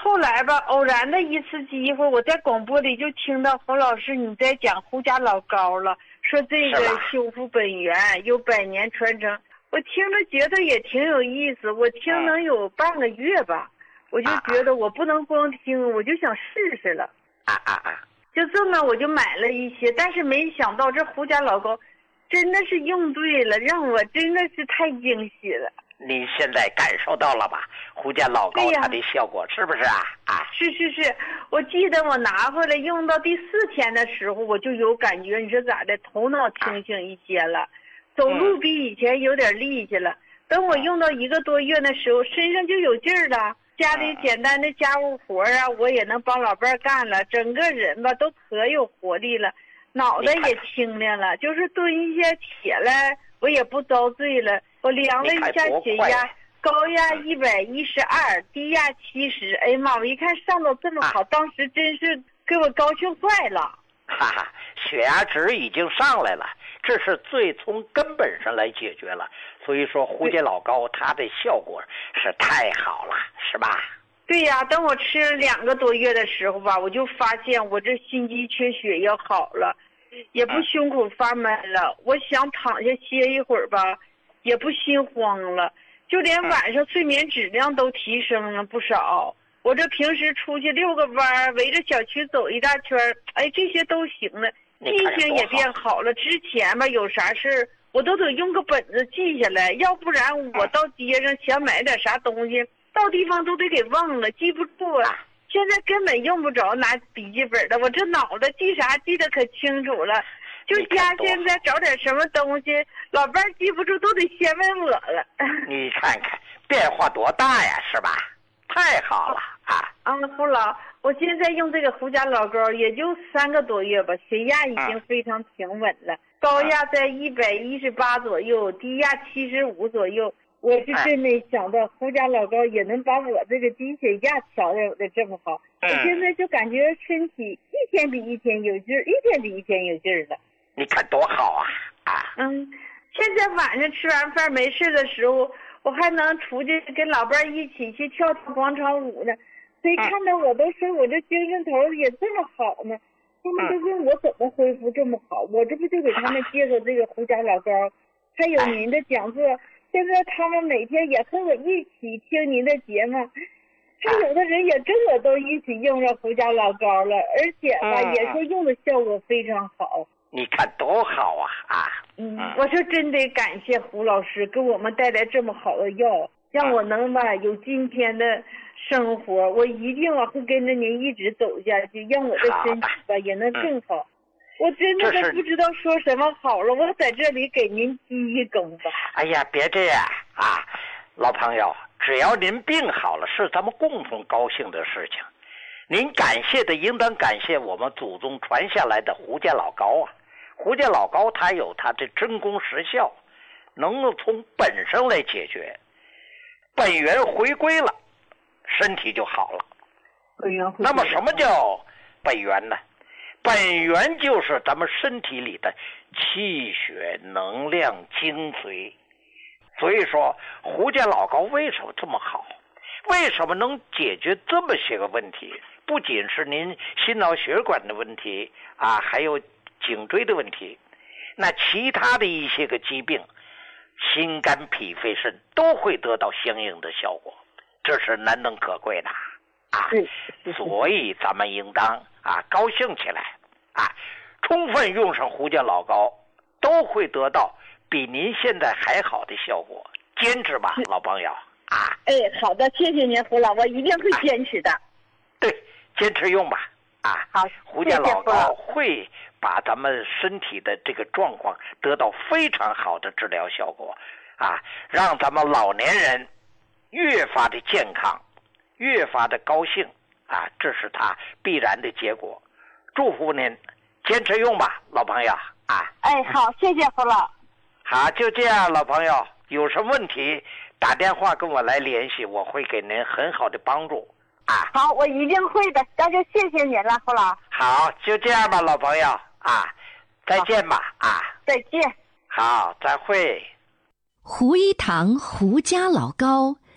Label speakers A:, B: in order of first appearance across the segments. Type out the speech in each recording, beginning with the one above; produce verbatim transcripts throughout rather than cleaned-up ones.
A: 后来吧，偶然的一次机会，我在广播里就听到侯老师你在讲胡家老高了，说这个修复本源有百年传承，我听着觉得也挺有意思，我听能有半个月吧，我就觉得我不能光听，我就想试试了。
B: 啊啊啊！
A: 就这么我就买了一些，但是没想到这胡家老高真的是用对了，让我真的是太惊喜了。
B: 你现在感受到了吧？胡家老高它的效果是不是啊？啊，
A: 是是是，我记得我拿回来用到第四天的时候，我就有感觉，你说咋的？头脑清醒一些了，走路比以前有点力气了。嗯、等我用到一个多月的时候，身上就有劲儿了。家里简单的家务活啊，我也能帮老伴儿干了，整个人吧都可有活力了，脑袋也清亮了，就是蹲一下起来，我也不遭罪了。我量了一下血压，高压一百一十二，低压七十。哎呀妈！我一看上到这么好，啊、当时真是给我高兴坏了。
B: 哈哈，血压值已经上来了，这是最从根本上来解决了。所以说，胡家老高它的效果是太好了，是吧？
A: 对呀、啊，等我吃了两个多月的时候吧，我就发现我这心肌缺血也好了，也不胸口发闷了。我想躺下歇一会儿吧。也不心慌了，就连晚上睡眠质量都提升了不少。我这平时出去遛个弯，围着小区走一大圈，哎，这些都行了，记性也变好了。之前吧，有啥事我都得用个本子记下来，要不然我到街上想买点啥东西，到地方都得给忘了，记不住啊。现在根本用不着拿笔记本了，我这脑袋记啥记得可清楚了。就家现在找点什么东西，老伴儿记不住，都得先问我了。
B: 你看看变化多大呀，是吧？太好了啊！
A: 啊，胡老，我现在用这个胡家老高也就三个多月吧，血压已经非常平稳了，嗯、高压在一百一十八左右，低压七十五左右。我是真没想到胡家老高也能把我这个低血压调的这么好，嗯、我现在就感觉身体一天比一天有劲儿，一天比一天有劲儿了。
B: 你看多好啊！啊，
A: 嗯，现在晚上吃完饭没事的时候，我还能出去跟老伴儿一起去跳跳广场舞呢。谁看到我都说我这精神头也这么好呢？他们都问我怎么恢复这么好，我这不就给他们介绍这个胡家老高，还有您的讲座。现在他们每天也和我一起听您的节目，还有的人也跟我都一起用上胡家老高了，而且吧，嗯、也说用的效果非常好。
B: 你看多好啊！啊，
A: 嗯，我说真得感谢胡老师给我们带来这么好的药，让我能吧有今天的生活。我一定啊会跟着您一直走下去，让我的身体吧也能更好。嗯、我真的都不知道说什么好了，我在这里给您鞠一躬吧。
B: 哎呀，别这样啊，老朋友，只要您病好了，是咱们共同高兴的事情。您感谢的应当感谢我们祖宗传下来的胡家老高啊。胡家老高它有它的真功实效，能够从本上来解决，本源回归了，身体就好了。
A: 本源回归。
B: 那么什么叫本源呢？本源就是咱们身体里的气血能量精髓。所以说胡家老高为什么这么好，为什么能解决这么些个问题，不仅是您心脑血管的问题啊，还有颈椎的问题，那其他的一些个疾病，心肝脾肺肾都会得到相应的效果，这是难能可贵的啊！所以咱们应当啊高兴起来啊，充分用上胡家老高，都会得到比您现在还好的效果。坚持吧，老朋友啊！
A: 哎，好的，谢谢您，胡老，我一定会坚持的。
B: 啊、对，坚持用吧。啊，
A: 好，
B: 胡家老高会把咱们身体的这个状况得到非常好的治疗效果，啊，让咱们老年人越发的健康，越发的高兴，啊，这是他必然的结果。祝福您，坚持用吧，老朋友啊！
A: 哎，好，谢谢胡老。
B: 好，就这样，老朋友，有什么问题打电话跟我来联系，我会给您很好的帮助。啊，
A: 好，我一定会的，那就谢谢您了，胡老。
B: 好，就这样吧，老朋友啊，再见吧啊，
A: 再见。
B: 好，再会。
C: 胡一堂胡家老高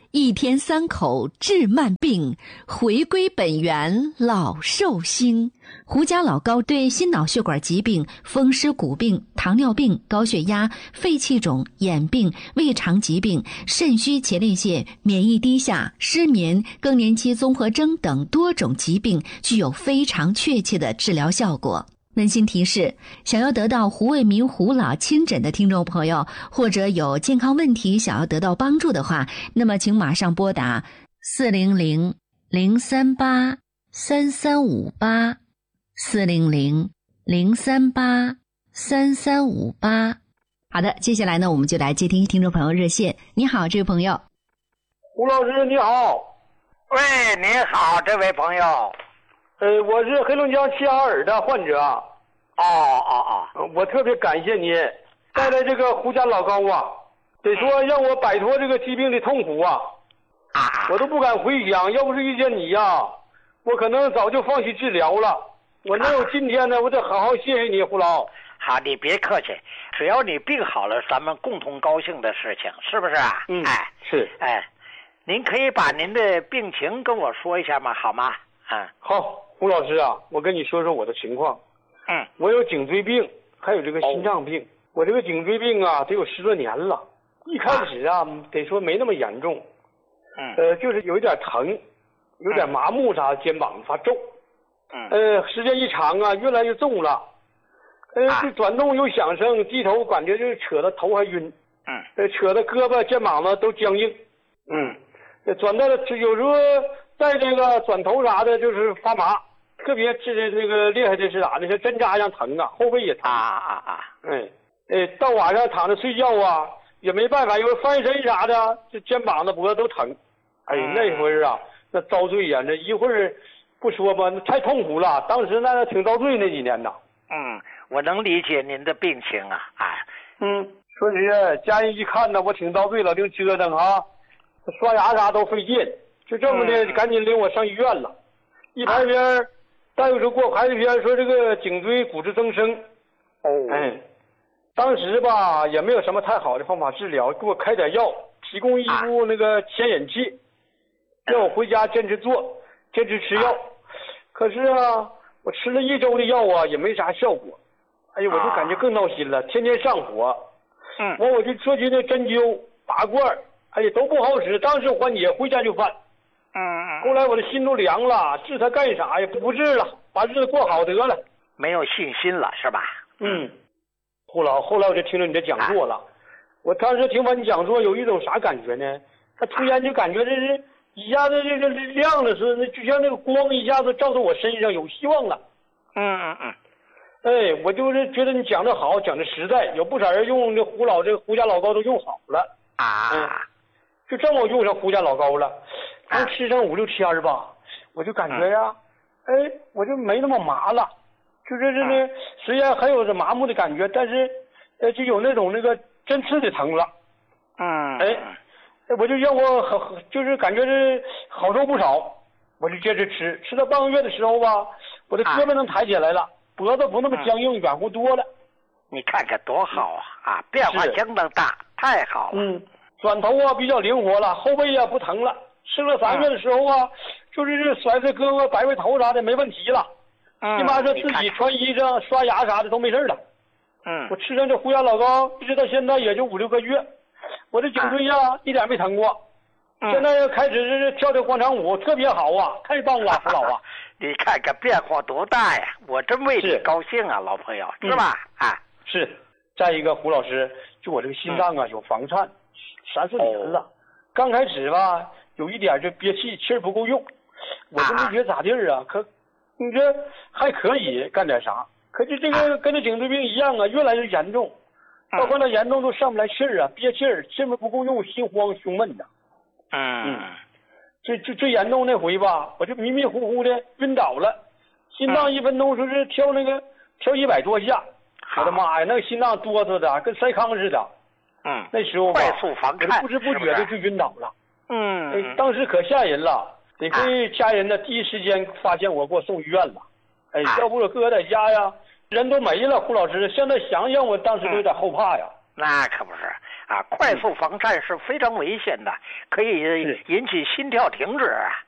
C: 一天三口治慢病，回归本源老寿星。胡家老高对心脑血管疾病、风湿骨病、糖尿病、高血压、肺气肿、眼病、胃肠疾病、肾虚前列腺、免疫低下、失眠、更年期综合征等多种疾病具有非常确切的治疗效果。温馨提示，想要得到胡卫民胡老亲诊的听众朋友，或者有健康问题想要得到帮助的话，那么请马上拨打四零零零三八三三五八四零零零三八三三五八。好的，接下来呢，我们就来接听听众朋友热线。你好，这位朋友。
D: 胡老师你好。
B: 喂，你好，这位朋友。
D: 呃，我是黑龙江齐齐哈尔的患者。
B: 哦哦
D: 哦，我特别感谢你带来这个胡家老高啊，得说让我摆脱这个疾病的痛苦啊，
B: 啊，
D: 我都不敢回想，要不是遇见你呀，我可能早就放弃治疗了。我能有今天呢，我得好好谢谢你，胡老。
B: 好，你别客气，只要你病好了，咱们共同高兴的事情，是不是啊？
D: 嗯，
B: 哎，
D: 是，
B: 哎，您可以把您的病情跟我说一下吗？好吗？嗯，
D: 好，胡老师啊，我跟你说说我的情况。
B: 嗯，
D: 我有颈椎病，还有这个心脏病。哦、我这个颈椎病啊，得有十多年了。一开始啊，啊得说没那么严重。
B: 嗯，
D: 呃，就是有一点疼，有点麻木啥，肩膀发皱。
B: 嗯，
D: 呃，时间一长啊，越来越重了。呃，
B: 啊、
D: 就转动有响声，低头感觉就是扯得头还晕。
B: 嗯，
D: 呃，扯得胳膊、肩膀子都僵硬。
B: 嗯，
D: 呃，转到了有时候在这个转头啥的，就是发麻。特别是这个厉害的是啥呢？像针扎一样疼啊，后背也疼
B: 啊啊啊！
D: 哎哎，到晚上躺着睡觉啊，也没办法，因为翻身啥的，这肩膀子、脖子都疼。哎，那会儿啊，那遭罪呀！那一会儿不说吧，那太痛苦了。当时那挺遭罪那几年呐。
B: 嗯，我能理解您的病情啊，哎。
D: 嗯，说实在，家人一看呢，我挺遭罪了，净折腾啊，刷牙啥都费劲，就这么的，
B: 嗯、
D: 赶紧领我上医院了。一排边。啊大夫说给我排一篇，说这个颈椎骨质增生。
B: 哦，
D: 哎，当时吧也没有什么太好的方法治疗，给我开点药，提供一部那个牵引器，啊、让我回家坚持做，坚持吃药。啊、可是啊，我吃了一周的药啊，也没啥效果。哎呀，我就感觉更闹心了，天天上火。
B: 嗯，
D: 完我就做起那针灸、拔罐，哎呀都不好使，当时缓解，回家就犯。
B: 嗯嗯，
D: 后来我的心都凉了，治他干啥呀？不治了，把日子过好得了。
B: 没有信心了是吧？
D: 嗯，胡老，后来我就听了你的讲座了。啊、我当时听完你讲座，有一种啥感觉呢？他突然就感觉这是一下子这个亮了似的，就像那个光一下子照到我身上，有希望了。
B: 嗯嗯嗯。
D: 哎，我就是觉得你讲的好，讲的实在，有不少人用这胡老这个胡家老高都用好了。
B: 啊。
D: 嗯，就这么用上胡家老高了。刚吃上五六天吧，我就感觉呀，嗯、哎，我就没那么麻了，就是这个虽然还有这麻木的感觉，但是，呃，就有那种那个针刺的疼了。
B: 嗯，
D: 哎，我就让我好，就是感觉这好受不少，我就接着吃，吃到半个月的时候吧，我的胳膊能抬起来了，啊、脖子不那么僵硬，软乎多了。
B: 你看看多好啊！啊，变化相当大，太好了。
D: 嗯，转头啊比较灵活了，后背啊不疼了。吃了三个月的时候啊，嗯、就是这甩甩胳膊、摆摆头啥的没问题了。
B: 嗯，
D: 起码说自己穿衣裳、刷牙啥的都没事了。
B: 嗯，
D: 我吃上这胡家老高，一直到现在也就五六个月，我的颈椎啊、嗯、一点没疼过。嗯、现在开始跳跳广场舞，特别好啊，太棒了，胡老啊！
B: 你看看变化多大呀！我真为你高兴啊，老朋友，是吧？
D: 嗯、啊，是。再一个，胡老师，就我这个心脏啊、嗯、有房颤，三四年了。哦、刚开始吧。有一点就憋气，气儿不够用，我就没觉得咋地儿啊。可你这还可以干点啥？可是这个跟这颈椎病一样啊，越来越严重，到后来严重都上不来气儿啊，憋气儿，气儿不够用，心慌胸闷的。
B: 嗯嗯，
D: 最最最严重那回吧，我就迷迷糊糊的晕倒了，心脏一分钟说是跳那个跳一百多下，我的妈呀，那个心脏哆嗦的跟塞糠似的。
B: 嗯，
D: 那时候吧，
B: 快速防颤，
D: 不知不觉的就晕倒了。
B: 嗯，
D: 哎，当时可吓人了，得亏家人呢第一时间发现我，给我送医院了。哎，要不我搁在家呀，人都没了。胡老师，现在想想，我当时都有点后怕呀。
B: 那可不是， 啊，快速房颤是非常危险的，可以引起心跳停止啊。